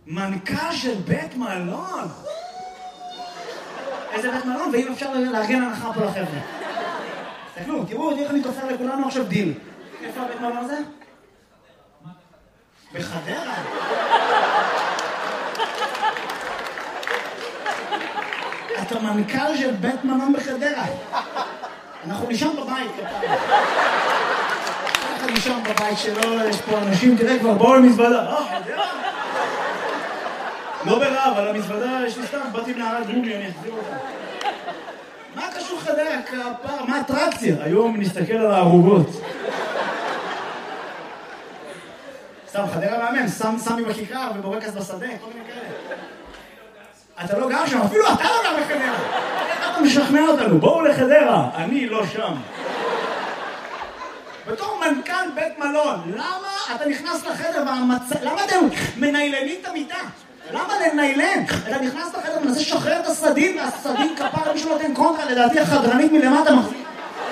מנכ"ל של בית מלון. איזה בית מלון? ואם אפשר לארגן הנחה פה לחבר'ה. תסתכלו, תראו, איך אני תופר לכולנו עכשיו דיל. איפה הבית מלון הזה? בחדרה. אתה מנכ"ל של בית מלון בחדרה. אנחנו נשאם בבית. אנחנו נשאם בבית שלו, יש פה אנשים, תראה כבר, בואו למזוודה. חדרה? לא ברעב, על המזוודה יש לי סתם, באתי מנהרת גומי, אני אחזיר אותה. מה קשור חדרה? כפר, מה אטרקציה? היום נסתכל על הערוגות. סתם, חדרה מאמן, סמי בכיכר ובורקס בשדה, כל מיני כאלה. אתה לא גר שם, אפילו אתה לא גר בחדרה. איך אתה משכנע אותנו? בואו לחדרה, אני לא שם. בתור מנכ"ל בית מלון, למה אתה נכנס לחדר למה אתם מניילנים את המיטה? למה לניילן? אתה נכנס לחדר ומנסה לשחרר את הסדין, והסדין כפר מישהו נותן קונטרה, לדעתי החדרנית מלמטה מחזיק.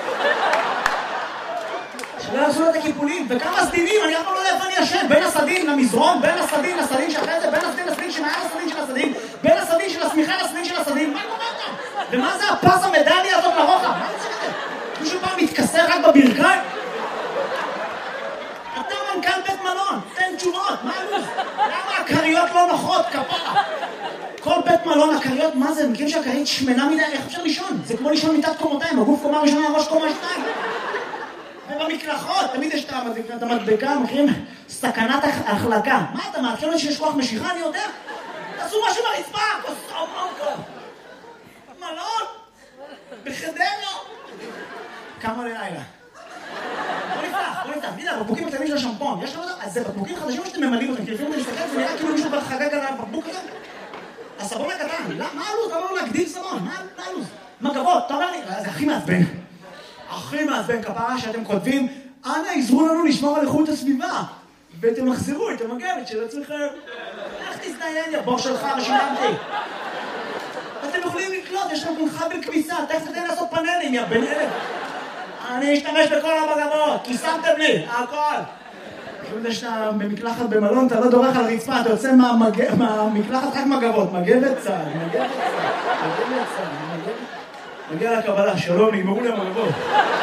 שלא יעשו את הקיפולים, וכמה סדינים, אני אף פעם לא יודע איפה אני ישן, בין הסדין למזרון, בין הסדין לסדין שאחרי זה, בין הסדין לסדין שמעל הסדין של הסדין, בין הסדין של הסמיכה לסדין של הסדין, מה קורה כאן? ומה זה הפס המדליה הזאת לרוחב? מה זה שזה? מישהו פעם מתכסר רק בברכיים? אתה מנכ"ל בית מלון, תן תשובות, מה הלו"ז? למה הקריות לא נוחות, כפרה? כל בית מלון, הקריות, מה זה? מכיר שהקרית שמנה מדי, איך אפשר לישון? זה כמו לישון מיטת קומותיים, הגוף קומה ראשונה, הראש קומה שתיים. ובמקלחות, תמיד יש את המדבקה, מכירים? סכנת החלקה. מה אתה מעדכן אותי שיש כוח משיכה, אני יודע? תעשו משהו ברצפה, מלון, בחדרה. כמה לילה? בוא נפתח, תדע, בקבוקים הקטנים של השמפון, יש לנו אותם? אז זה בקבוקים חדשים שאתם ממלאים אותם, כי לפעמים להסתכל, זה נראה כאילו מישהו כבר חגג על הבקבוק הזה. הסבון הקטן, מה הלו"ז? למה לא להגדיל סבון? מה הלו"ז? מגבות, אתה אומר לי, זה הכי מעצבן. הכי מעצבן כפרה שאתם כותבים, אנא עזרו לנו לשמור על איכות הסביבה, ואתם מחזירו את המגבת של עצמכם. איך תזדיין, יא בור שלך, ושילמתי. אתם יכולים לקלוט, יש לכם חבל כביסה, תכף תתן לעשות פאנלים, יא בן אלף. אני אשתמש בכל המגבות, כי שמתם לי, הכל. כשאתה שאתה במקלחת במלון, אתה לא דורך על רצפה, אתה יוצא מהמקלחת רק מגבות, מגבת צהל, מגיע לקבלה, שלום, נגמרו לי המגבות.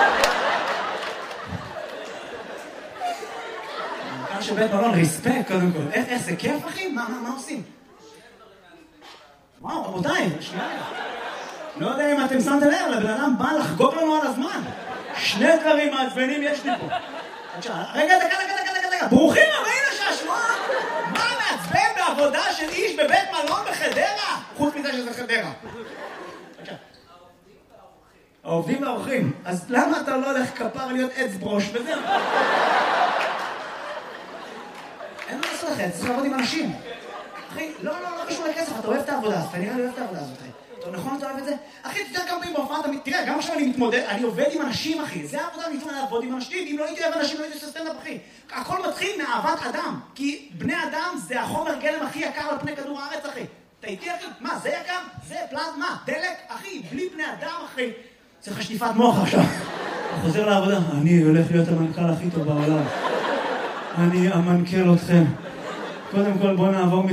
מנכ"ל של בית מלון, ריספקט קודם כל. איך זה כיף, אחי? מה עושים? וואו, רבותיי, שנייה. לא יודע אם אתם שמתם לב, לבן אדם בא לחגוג לנו על הזמן. שני דברים מעצבנים יש לי פה. רגע, דקה. ברוכים הבאים לשעשוע. מה מעצבן בעבודה של איש בבית מלון בחדרה? חוץ מזה שזה חדרה. העובדים והאורחים. אז למה אתה לא הולך כפר להיות עץ ברוש וזהו? אין מה לעשות לכם, צריך לעבוד עם אנשים. אחי, לא קשור לכסף, אתה אוהב את העבודה הזאת, אתה נראה לי אוהב את העבודה הזאת, אחי. אתה נכון, אתה אוהב את זה? אחי, תתאר כמה פעמים בהופעה, תראה, גם עכשיו אני מתמודד, אני עובד עם אנשים, אחי. זה העבודה, אני מתמודד לעבוד עם אנשים. אם לא הייתי אוהב אנשים, לא הייתי עושה סטנדאפ, אחי. הכל מתחיל מאהבת אדם. כי בני אדם זה החומר גלם הכי יקר על פני כדור הארץ, אחי. אתה איתי, אחי? מה, זה יקר? זה פלזמה, דלק, אחי. בלי בני אדם, אחי. צריך שטיפת מוח עכשיו. חוזר לעבודה. אני הולך להיות המנכ"ל הכי טוב בעולם. אני אמנכ"ל אתכם. קודם כל, בוא נעבור